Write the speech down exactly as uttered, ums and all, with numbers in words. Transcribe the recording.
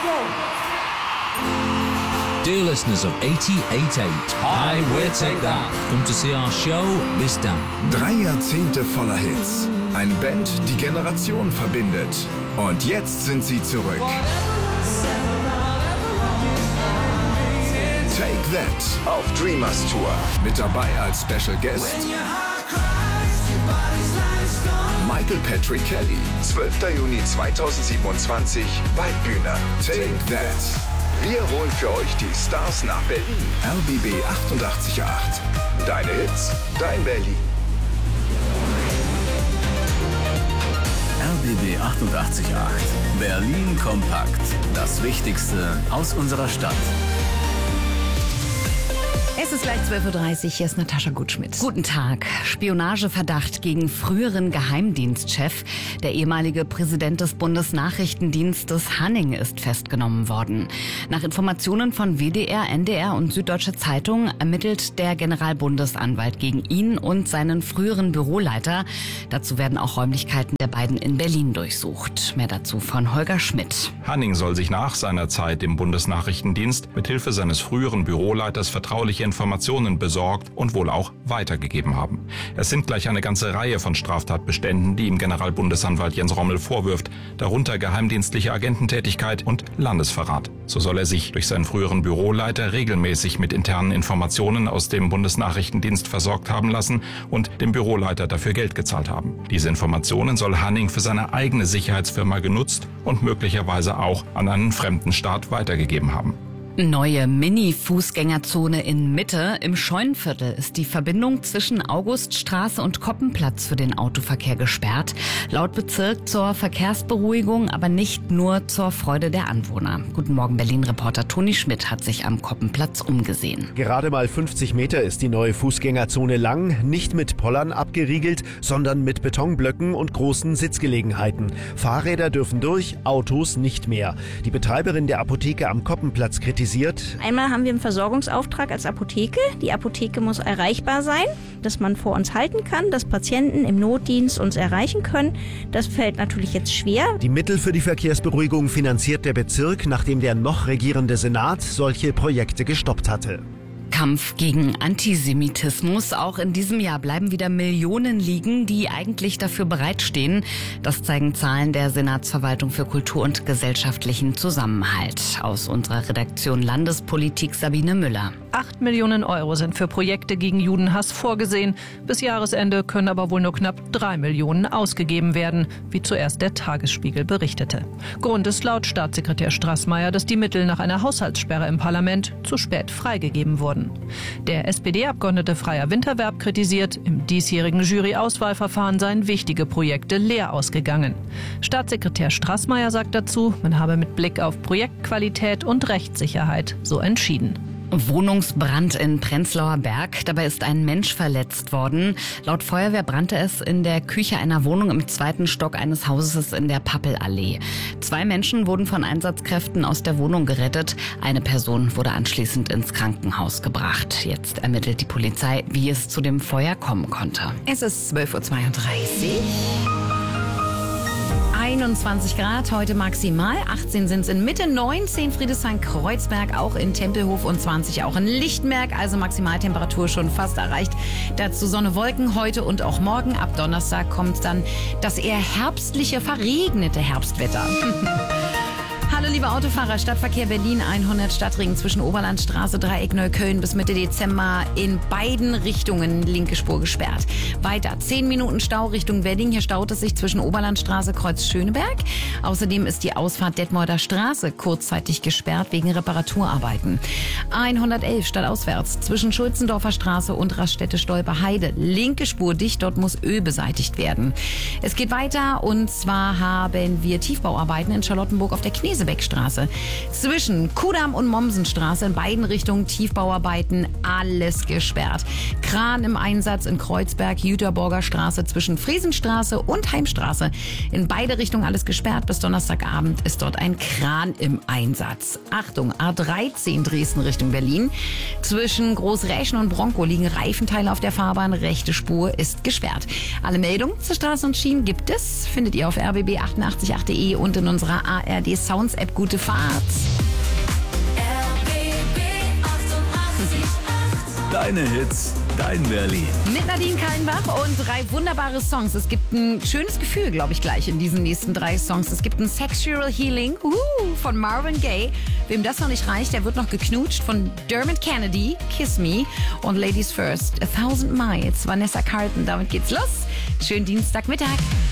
Dear listeners of eighty-eight point eight, hi, we'll take that. Come to see our show, this down. Drei Jahrzehnte voller Hits. Eine Band, die Generationen verbindet. Und jetzt sind sie zurück. Take That auf Dreamers Tour. Mit dabei als Special Guest Michael Patrick Kelly. zwölfter Juni zweitausendsiebenundzwanzig, Waldbühne. Take That. Wir holen für euch die Stars nach Berlin. R B B achtundachtzig Komma acht. Deine Hits, dein Berlin. R B B achtundachtzig Komma acht. Berlin kompakt. Das Wichtigste aus unserer Stadt. Es ist gleich zwölf Uhr dreißig, hier ist Natascha Gutschmidt. Guten Tag. Spionageverdacht gegen früheren Geheimdienstchef. Der ehemalige Präsident des Bundesnachrichtendienstes Hanning ist festgenommen worden. Nach Informationen von W D R, N D R und Süddeutsche Zeitung ermittelt der Generalbundesanwalt gegen ihn und seinen früheren Büroleiter. Dazu werden auch Räumlichkeiten der beiden in Berlin durchsucht. Mehr dazu von Holger Schmidt. Hanning soll sich nach seiner Zeit im Bundesnachrichtendienst mithilfe seines früheren Büroleiters vertrauliche Informationen besorgt und wohl auch weitergegeben haben. Es sind gleich eine ganze Reihe von Straftatbeständen, die ihm Generalbundesanwalt Jens Rommel vorwirft, darunter geheimdienstliche Agententätigkeit und Landesverrat. So soll er sich durch seinen früheren Büroleiter regelmäßig mit internen Informationen aus dem Bundesnachrichtendienst versorgt haben lassen und dem Büroleiter dafür Geld gezahlt haben. Diese Informationen soll Hanning für seine eigene Sicherheitsfirma genutzt und möglicherweise auch an einen fremden Staat weitergegeben haben. Neue Mini-Fußgängerzone in Mitte. Im Scheunenviertel ist die Verbindung zwischen Auguststraße und Koppenplatz für den Autoverkehr gesperrt. Laut Bezirk zur Verkehrsberuhigung, aber nicht nur zur Freude der Anwohner. Guten Morgen, Berlin-Reporter Toni Schmidt hat sich am Koppenplatz umgesehen. Gerade mal fünfzig Meter ist die neue Fußgängerzone lang, nicht mit Pollern abgeriegelt, sondern mit Betonblöcken und großen Sitzgelegenheiten. Fahrräder dürfen durch, Autos nicht mehr. Die Betreiberin der Apotheke am Koppenplatz kritisiert: Einmal haben wir einen Versorgungsauftrag als Apotheke. Die Apotheke muss erreichbar sein, dass man vor uns halten kann, dass Patienten im Notdienst uns erreichen können. Das fällt natürlich jetzt schwer. Die Mittel für die Verkehrsberuhigung finanziert der Bezirk, nachdem der noch regierende Senat solche Projekte gestoppt hatte. Kampf gegen Antisemitismus. Auch in diesem Jahr bleiben wieder Millionen liegen, die eigentlich dafür bereitstehen. Das zeigen Zahlen der Senatsverwaltung für Kultur und gesellschaftlichen Zusammenhalt. Aus unserer Redaktion Landespolitik Sabine Müller. Acht Millionen Euro sind für Projekte gegen Judenhass vorgesehen. Bis Jahresende können aber wohl nur knapp drei Millionen ausgegeben werden, wie zuerst der Tagesspiegel berichtete. Grund ist laut Staatssekretär Straßmeier, dass die Mittel nach einer Haushaltssperre im Parlament zu spät freigegeben wurden. Der S P D-Abgeordnete Freier Winterwerb kritisiert, im diesjährigen Jury-Auswahlverfahren seien wichtige Projekte leer ausgegangen. Staatssekretär Straßmeier sagt dazu, man habe mit Blick auf Projektqualität und Rechtssicherheit so entschieden. Wohnungsbrand in Prenzlauer Berg. Dabei ist ein Mensch verletzt worden. Laut Feuerwehr brannte es in der Küche einer Wohnung im zweiten Stock eines Hauses in der Pappelallee. Zwei Menschen wurden von Einsatzkräften aus der Wohnung gerettet. Eine Person wurde anschließend ins Krankenhaus gebracht. Jetzt ermittelt die Polizei, wie es zu dem Feuer kommen konnte. Es ist zwölf Uhr zweiunddreißig. einundzwanzig Grad, heute maximal, achtzehn sind es in Mitte, neunzehn Friedrichshain-Kreuzberg, auch in Tempelhof und zwanzig auch in Lichtenberg, also Maximaltemperatur schon fast erreicht. Dazu Sonne, Wolken heute und auch morgen. Ab Donnerstag kommt dann das eher herbstliche, verregnete Herbstwetter. Hallo liebe Autofahrer, Stadtverkehr Berlin hundert Stadtring zwischen Oberlandstraße, Dreieck Neukölln bis Mitte Dezember in beiden Richtungen linke Spur gesperrt. Weiter zehn Minuten Stau Richtung Wedding, hier staut es sich zwischen Oberlandstraße, Kreuz Schöneberg. Außerdem ist die Ausfahrt Detmolder Straße kurzzeitig gesperrt wegen Reparaturarbeiten. hundertelf stadtauswärts zwischen Schulzendorfer Straße und Raststätte Stolperheide. Linke Spur dicht, dort muss Öl beseitigt werden. Es geht weiter und zwar haben wir Tiefbauarbeiten in Charlottenburg auf der Knese Beckstraße. Zwischen Kudamm und Mommsenstraße in beiden Richtungen Tiefbauarbeiten, alles gesperrt. Kran im Einsatz in Kreuzberg, Jüterborger Straße zwischen Friesenstraße und Heimstraße. In beide Richtungen alles gesperrt. Bis Donnerstagabend ist dort ein Kran im Einsatz. Achtung, A dreizehn Dresden Richtung Berlin. Zwischen Großräschen und Bronco liegen Reifenteile auf der Fahrbahn. Rechte Spur ist gesperrt. Alle Meldungen zur Straße und Schienen gibt es, findet ihr auf r b b achtundachtzig punkt acht punkt d e und in unserer A R D Sounds App. Gute Fahrt. Deine Hits, dein Berlin. Mit Nadine Kallenbach und drei wunderbare Songs. Es gibt ein schönes Gefühl, glaube ich, gleich in diesen nächsten drei Songs. Es gibt ein Sexual Healing uh, von Marvin Gaye. Wem das noch nicht reicht, der wird noch geknutscht von Dermot Kennedy, Kiss Me. Und Ladies First, A Thousand Miles, Vanessa Carlton. Damit geht's los. Schönen Dienstagmittag.